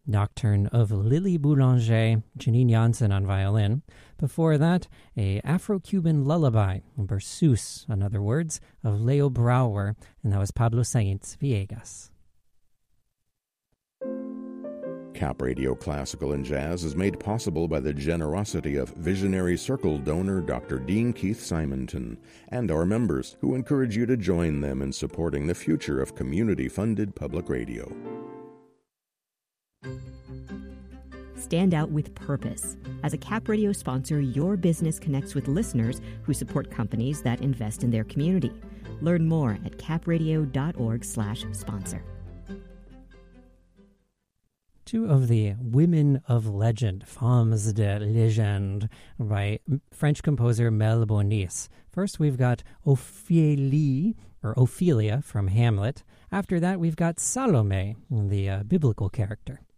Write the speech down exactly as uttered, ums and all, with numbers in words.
Nocturne of Lily Boulanger, Janine Janssen on violin. Before that, a Afro-Cuban lullaby, Berceuse, in other words, of Leo Brouwer, and that was Pablo Sainz Villegas. Cap Radio Classical and Jazz is made possible by the generosity of Visionary Circle donor Doctor Dean Keith Simonton and our members, who encourage you to join them in supporting the future of community-funded public radio. Stand out with purpose. As a Cap Radio sponsor, your business connects with listeners who support companies that invest in their community. Learn more at capradio.org slash sponsor. Two of the women of legend, Femmes de Légende, by French composer Mel Bonis. First, we've got Ophélie, or Ophelia from Hamlet. After that, we've got Salome, the uh, biblical character.